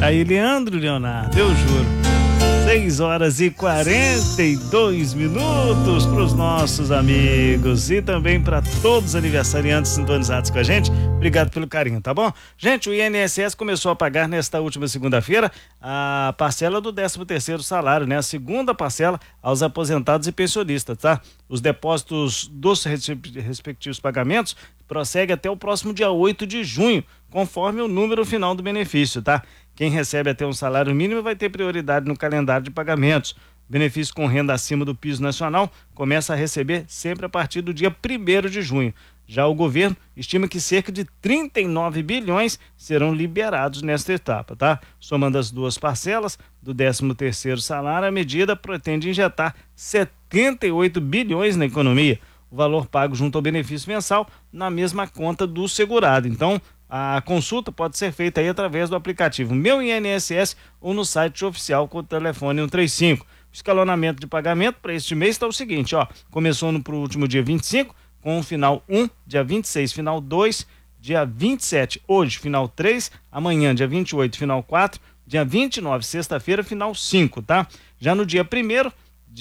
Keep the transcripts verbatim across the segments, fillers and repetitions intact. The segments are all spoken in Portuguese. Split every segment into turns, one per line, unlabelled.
Aí, Leandro Leonardo, eu juro. seis horas e quarenta e dois minutos para os nossos amigos e também para todos os aniversariantes sintonizados com a gente. Obrigado pelo carinho, tá bom? Gente, o I N S S começou a pagar nesta última segunda-feira a parcela do décimo terceiro salário, né? A segunda parcela aos aposentados e pensionistas, tá? Os depósitos dos respectivos pagamentos prosseguem até o próximo dia oito de junho, conforme o número final do benefício, tá? Quem recebe até um salário mínimo vai ter prioridade no calendário de pagamentos. Benefício com renda acima do piso nacional começa a receber sempre a partir do dia primeiro de junho. Já o governo estima que cerca de trinta e nove bilhões serão liberados nesta etapa, tá? Somando as duas parcelas do décimo terceiro salário, a medida pretende injetar setenta e oito bilhões na economia. O valor pago junto ao benefício mensal na mesma conta do segurado. Então, a consulta pode ser feita aí através do aplicativo Meu I N S S ou no site oficial com o telefone um três cinco. O escalonamento de pagamento para este mês está o seguinte, ó, começou no pro último dia vinte e cinco, com o final um, dia vinte e seis, final dois, dia vinte e sete, hoje, final três, amanhã, dia vinte e oito, final quatro, dia vinte e nove, sexta-feira, final cinco, tá? Já no dia primeiro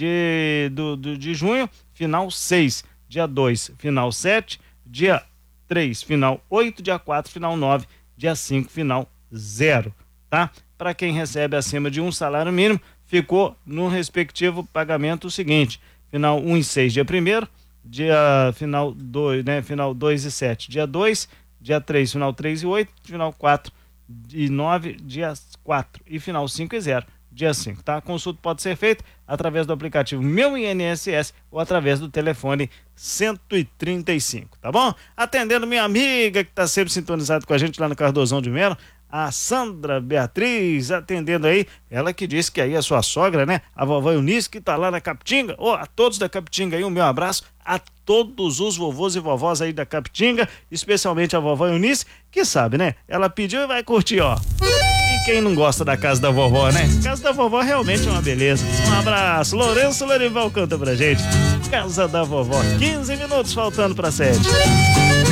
de, do, do, de junho, final seis, dia dois, final sete, dia três, final oito, dia quatro, final nove, dia cinco, final zero, tá? Para quem recebe acima de um salário mínimo, ficou no respectivo pagamento o seguinte, final um e seis, dia primeiro, dia final dois, né? Final dois e sete, dia dois, dia três, final três e oito, final quatro e nove, dia quatro e final cinco e zero, dia cinco, tá? A consulta pode ser feita através do aplicativo Meu I N S S ou através do telefone cento e trinta e cinco, tá bom? Atendendo minha amiga que tá sempre sintonizada com a gente lá no Cardozão de Melo, a Sandra Beatriz, atendendo aí, ela que disse que aí a sua sogra, né, a vovó Eunice, que tá lá na Capitinga. Ô, oh, a todos da Capitinga aí, o meu abraço a todos os vovôs e vovós aí da Capitinga, especialmente a vovó Eunice, que sabe, né, ela pediu e vai curtir, ó. E quem não gosta da casa da vovó, né? Casa da vovó realmente é uma beleza. Um abraço. Lourenço Lorival canta pra gente. Casa da vovó. quinze minutos faltando pra sete.